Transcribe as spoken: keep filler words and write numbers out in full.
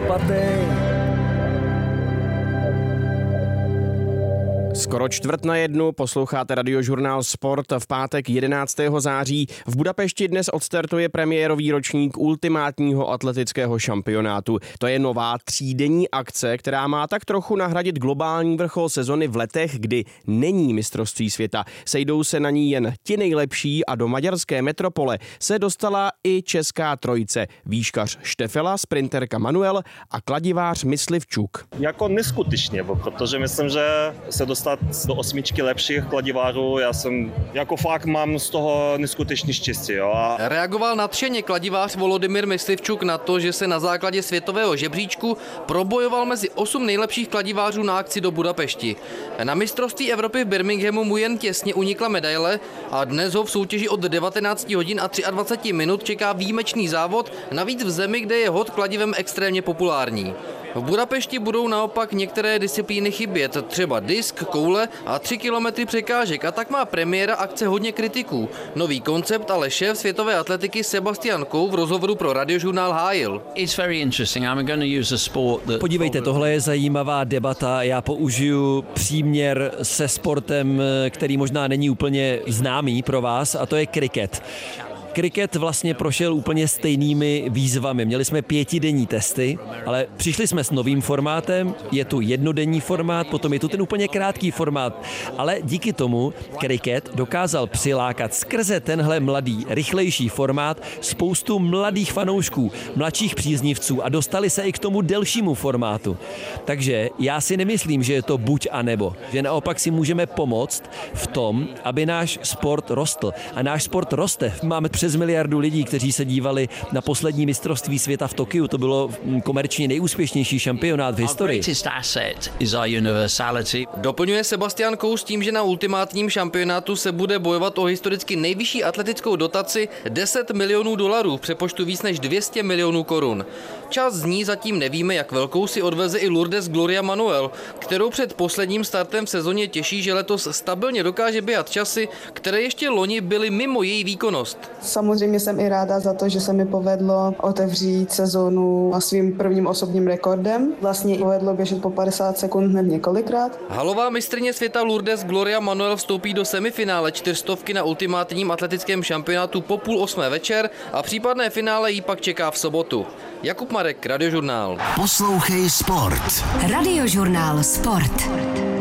lopaty. Skoro čtvrt na jednu, posloucháte Radiožurnál Sport v pátek jedenáctého září. V Budapešti dnes odstartuje premiérový ročník ultimátního atletického šampionátu. To je nová třídenní akce, která má tak trochu nahradit globální vrchol sezony v letech, kdy není mistrovství světa. Sejdou se na ní jen ti nejlepší a do maďarské metropole se dostala i česká trojice. Výškař Štefela, sprinterka Manuel a kladivář Myslivčuk. Jako neskutečně, protože myslím, že se dostat do osmičky lepších kladivářů, já jsem jako fakt mám z toho neskutečný štěstí. Jo? A... Reagoval nadšeně kladivář Volodymyr Myslivčuk na to, že se na základě světového žebříčku probojoval mezi osm nejlepších kladivářů na akci do Budapešti. Na mistrovství Evropy v Birminghamu mu jen těsně unikla medaile a dnes ho v soutěži od devatenáct hodin a dvacet tři minut čeká výjimečný závod, navíc v zemi, kde je hod kladivem extrémně populární. V Budapešti budou naopak některé disciplíny chybět, třeba disk, koule a tři kilometry překážek, a tak má premiéra akce hodně kritiků. Nový koncept ale šéf světové atletiky Sebastian Coe v rozhovoru pro Radiožurnál hájil. Podívejte, tohle je zajímavá debata. Já použiju příměr se sportem, který možná není úplně známý pro vás, a to je kriket. Kriket vlastně prošel úplně stejnými výzvami. Měli jsme pětidenní testy, ale přišli jsme s novým formátem, je tu jednodenní formát, potom je tu ten úplně krátký formát. Ale díky tomu kriket dokázal přilákat skrze tenhle mladý, rychlejší formát spoustu mladých fanoušků, mladších příznivců a dostali se i k tomu delšímu formátu. Takže já si nemyslím, že je to buď a nebo. Že naopak si můžeme pomoct v tom, aby náš sport rostl. A náš sport roste. Máme přes miliardu lidí, kteří se dívali na poslední mistrovství světa v Tokiu. To bylo komerčně nejúspěšnější šampionát v historii. Doplňuje Sebastian Coe s tím, že na ultimátním šampionátu se bude bojovat o historicky nejvyšší atletickou dotaci deset milionů dolarů, v přepočtu víc než dvě stě milionů korun. Část z ní zatím nevíme, jak velkou si odveze i Lourdes Gloria Manuel, kterou před posledním startem v sezóně těší, že letos stabilně dokáže běhat časy, které ještě loni byly mimo její výkonnost. Samozřejmě jsem i ráda za to, že se mi povedlo otevřít sezónu svým prvním osobním rekordem. Vlastně povedlo běžet po padesát sekund hned několikrát. Halová mistryně světa Lourdes Gloria Manuel vstoupí do semifinále čtyřstovky na ultimátním atletickém šampionátu po půl osmé večer a případné finále jí pak čeká v sobotu. Jakub Marek, Radiožurnál. Poslouchej sport. Radiožurnál Sport.